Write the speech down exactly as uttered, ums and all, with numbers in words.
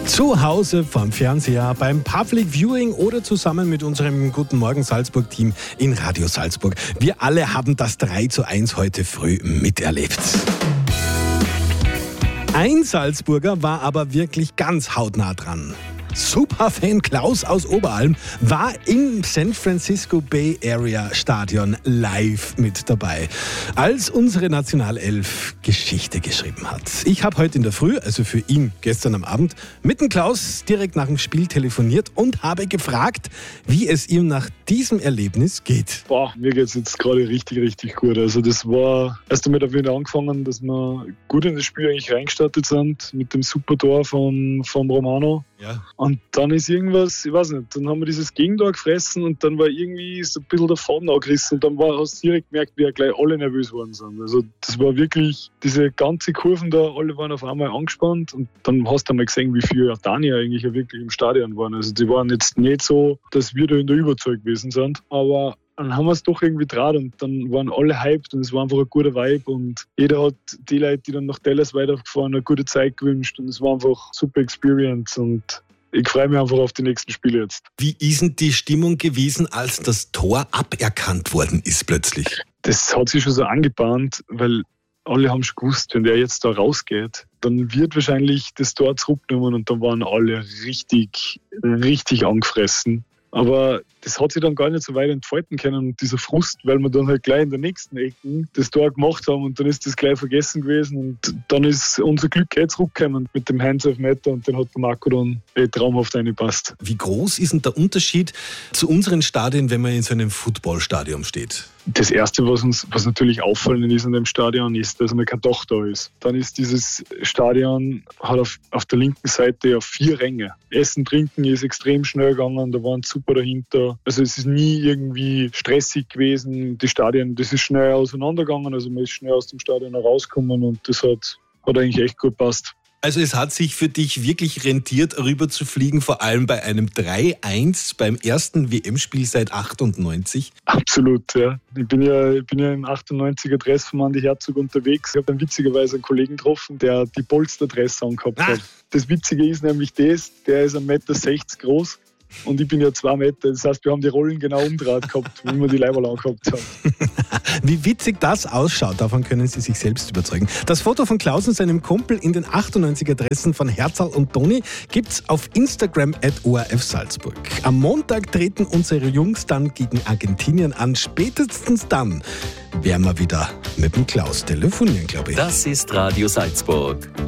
Zu Hause vom Fernseher, beim Public Viewing oder zusammen mit unserem Guten Morgen Salzburg-Team in Radio Salzburg. Wir alle haben das drei zu eins heute früh miterlebt. Ein Salzburger war aber wirklich ganz hautnah dran. Superfan Klaus aus Oberalm war im San Francisco Bay Area Stadion live mit dabei, als unsere Nationalelf Geschichte geschrieben hat. Ich habe heute in der Früh, also für ihn gestern am Abend, mit dem Klaus direkt nach dem Spiel telefoniert und habe gefragt, wie es ihm nach diesem Erlebnis geht. Boah, mir geht es jetzt gerade richtig, richtig gut. Also das war erst einmal da wieder angefangen, dass wir gut in das Spiel eigentlich reingestartet sind mit dem super Tor vom, vom Romano. Ja. Und dann ist irgendwas, ich weiß nicht, dann haben wir dieses Gegentor gefressen und dann war irgendwie so ein bisschen der Faden angerissen und dann war, hast du direkt gemerkt, wie ja gleich alle nervös worden sind. Also das war wirklich, diese ganze Kurven da, alle waren auf einmal angespannt und dann hast du einmal gesehen, wie viele Jordanier eigentlich wirklich im Stadion waren. Also die waren jetzt nicht so, dass wir da in der Überzeugung gewesen sind, aber dann haben wir es doch irgendwie draht und dann waren alle hyped und es war einfach ein guter Vibe und jeder hat die Leute, die dann nach Dallas weitergefahren, eine gute Zeit gewünscht und es war einfach super Experience und ich freue mich einfach auf die nächsten Spiele jetzt. Wie ist denn die Stimmung gewesen, als das Tor aberkannt worden ist plötzlich? Das hat sich schon so angebahnt, weil alle haben schon gewusst, wenn der jetzt da rausgeht, dann wird wahrscheinlich das Tor zurückgenommen und dann waren alle richtig, richtig angefressen. Aber das hat sich dann gar nicht so weit entfalten können und dieser Frust, weil wir dann halt gleich in der nächsten Ecke das Tor gemacht haben und dann ist das gleich vergessen gewesen und dann ist unser Glück gleich zurückgekommen mit dem Hands-Off-Meter und den hat der Marco dann eh traumhaft reingepasst. Wie groß ist denn der Unterschied zu unseren Stadien, wenn man in so einem Footballstadion steht? Das Erste, was uns was natürlich auffallend ist in dem Stadion, ist, dass einmal kein Dach da ist. Dann ist dieses Stadion, hat auf, auf der linken Seite ja vier Ränge. Essen, Trinken ist extrem schnell gegangen, da waren super dahinter. Also es ist nie irgendwie stressig gewesen. Die Stadien, das ist schnell auseinandergegangen, also man ist schnell aus dem Stadion rausgekommen und das hat, hat eigentlich echt gut gepasst. Also es hat sich für dich wirklich rentiert, rüber zu fliegen, vor allem bei einem drei eins beim ersten W M-Spiel seit achtundneunzig? Absolut, ja. Ich bin ja, ich bin ja im achtundneunziger Dress von Andi Herzog unterwegs. Ich habe dann witzigerweise einen Kollegen getroffen, der die Polster-Dress angehabt hat. Ah. Das Witzige ist nämlich das, der ist ein Meter sechzig groß. Und ich bin ja zwei Meter, das heißt, wir haben die Rollen genau umgedreht gehabt, wie wir die Leiberl angehabt haben. Wie witzig das ausschaut, davon können Sie sich selbst überzeugen. Das Foto von Klaus und seinem Kumpel in den achtundneunziger Dressen von Herzl und Toni gibt's auf Instagram at O R F Salzburg. Am Montag treten unsere Jungs dann gegen Argentinien an. Spätestens dann werden wir wieder mit dem Klaus telefonieren, glaube ich. Das ist Radio Salzburg.